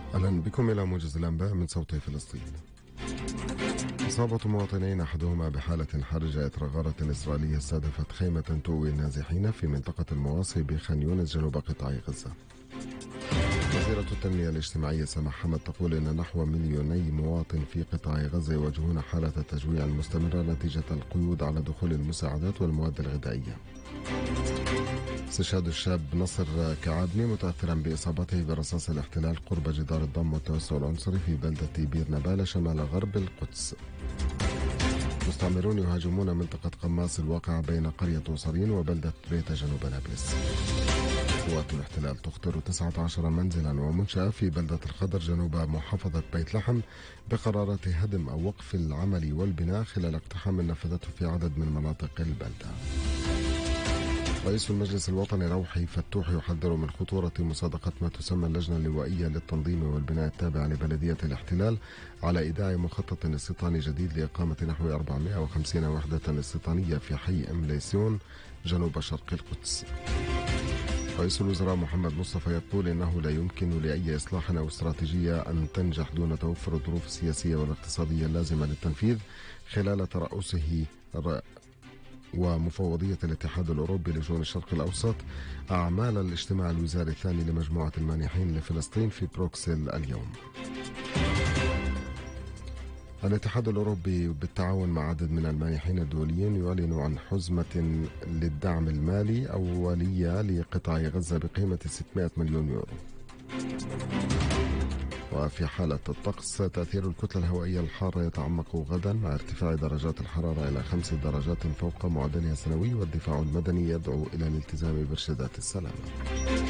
أهلا بكم إلى موجز الأنباء من صوت فلسطين. إصابة مواطنين أحدهما بحالة حرجة إثر غارة إسرائيلية استهدفت خيمة تؤوي النازحين في منطقة المواصي بخان يونس جنوب قطاع غزة. وزيرة التنمية الاجتماعية سما حمد تقول إن نحو 2,000,000 مواطن في قطاع غزة يواجهون حالة تجويع مستمرة نتيجة القيود على دخول المساعدات والمواد الغذائية. استشهاد الشاب نصر كعابني متأثرا بإصابته برصاص الاحتلال قرب جدار الضم والتوسع العنصري في بلدة بير نبالة شمال غرب القدس. مستعمرون يهاجمون منطقة قماص الواقعة بين قرية وصرين وبلدة بيتا جنوب نابلس. قوات الاحتلال تخطر 19 منزلا ومنشأة في بلدة الخضر جنوب محافظة بيت لحم بقرارات هدم أو وقف العمل والبناء خلال اقتحام نفذته في عدد من مناطق البلدة. رئيس المجلس الوطني روحي فتوح يحذر من خطورة مصادقة ما تسمى اللجنة اللوائية للتنظيم والبناء التابعة لبلدية الاحتلال على إيداع مخطط استيطاني جديد لإقامة نحو 450 وحدة استيطانية في حي إمليسيون جنوب شرق القدس. رئيس الوزراء محمد مصطفى يقول إنه لا يمكن لأي إصلاح أو استراتيجية أن تنجح دون توفر الظروف السياسية والاقتصادية اللازمة للتنفيذ خلال ترأسه ومفوضية الاتحاد الأوروبي لشؤون الشرق الأوسط أعمال الاجتماع الوزاري الثاني لمجموعة المانحين لفلسطين في بروكسل اليوم. الاتحاد الأوروبي بالتعاون مع عدد من المانحين الدوليين يعلن عن حزمة للدعم المالي أولية لقطاع غزة بقيمة 600 مليون يورو. وفي حالة الطقس تأثير الكتلة الهوائية الحارة يتعمق غدا مع ارتفاع درجات الحرارة إلى 5 درجات فوق معدلها السنوي، والدفاع المدني يدعو إلى الالتزام بإرشادات السلامة.